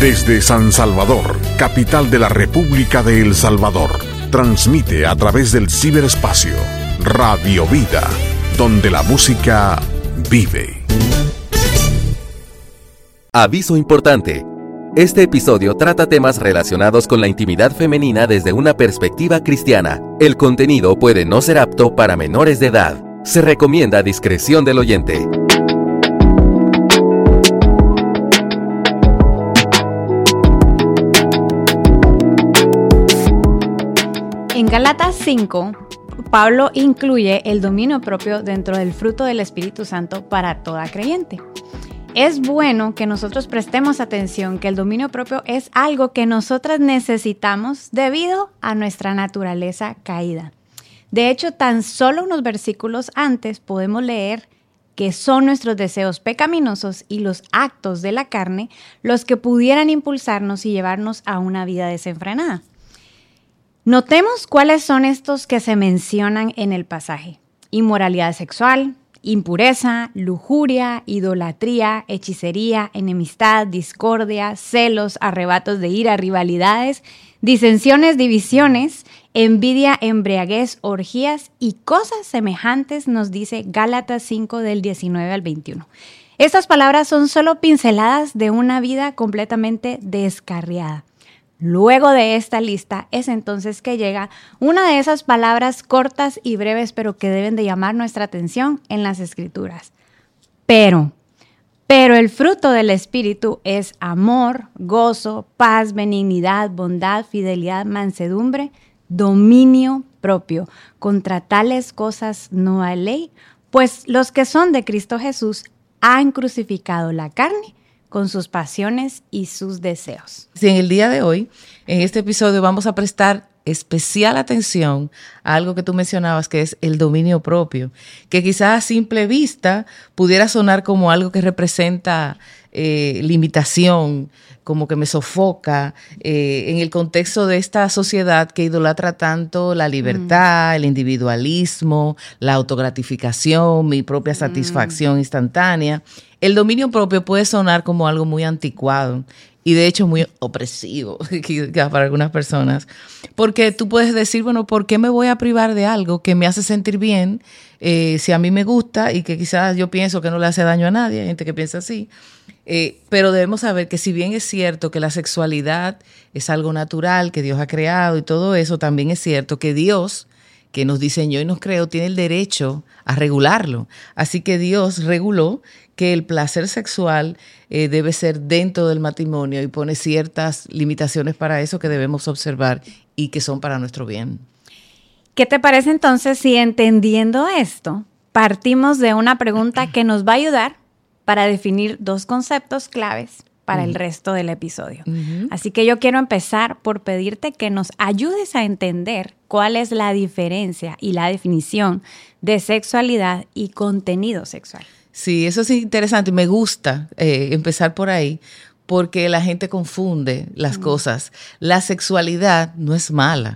Desde San Salvador, capital de la República de El Salvador, transmite a través del ciberespacio Radio Vida, donde la música vive. Aviso importante. Este episodio trata temas relacionados con la intimidad femenina desde una perspectiva cristiana. El contenido puede no ser apto para menores de edad. Se recomienda discreción del oyente. En Gálatas 5, Pablo incluye el dominio propio dentro del fruto del Espíritu Santo para toda creyente. Es bueno que nosotros prestemos atención que el dominio propio es algo que nosotras necesitamos debido a nuestra naturaleza caída. De hecho, tan solo unos versículos antes podemos leer que son nuestros deseos pecaminosos y los actos de la carne los que pudieran impulsarnos y llevarnos a una vida desenfrenada. Notemos cuáles son estos que se mencionan en el pasaje: inmoralidad sexual, impureza, lujuria, idolatría, hechicería, enemistad, discordia, celos, arrebatos de ira, rivalidades, disensiones, divisiones, envidia, embriaguez, orgías y cosas semejantes, nos dice Gálatas 5 del 19 al 21. Estas palabras son solo pinceladas de una vida completamente descarriada. Luego de esta lista es entonces que llega una de esas palabras cortas y breves, pero que deben de llamar nuestra atención en las Escrituras. Pero el fruto del Espíritu es amor, gozo, paz, benignidad, bondad, fidelidad, mansedumbre, dominio propio. Contra tales cosas no hay ley, pues los que son de Cristo Jesús han crucificado la carne con sus pasiones y sus deseos. Sí, en el día de hoy, en este episodio, vamos a prestar especial atención a algo que tú mencionabas, que es el dominio propio, que quizás a simple vista pudiera sonar como algo que representa limitación, como que me sofoca en el contexto de esta sociedad que idolatra tanto la libertad, el individualismo, la autogratificación, mi propia satisfacción instantánea. El dominio propio puede sonar como algo muy anticuado y de hecho muy opresivo para algunas personas, porque tú puedes decir, bueno, ¿por qué me voy a privar de algo que me hace sentir bien si a mí me gusta y que quizás yo pienso que no le hace daño a nadie? Hay gente que piensa así. Pero debemos saber que si bien es cierto que la sexualidad es algo natural que Dios ha creado y todo eso, también es cierto que Dios, que nos diseñó y nos creó, tiene el derecho a regularlo. Así que Dios reguló que el placer sexual debe ser dentro del matrimonio y pone ciertas limitaciones para eso que debemos observar y que son para nuestro bien. ¿Qué te parece entonces si, entendiendo esto, partimos de una pregunta que nos va a ayudar para definir dos conceptos claves para el resto del episodio? Así que yo quiero empezar por pedirte que nos ayudes a entender cuál es la diferencia y la definición de sexualidad y contenido sexual. Sí, eso es interesante. Me gusta empezar por ahí porque la gente confunde las cosas. La sexualidad no es mala.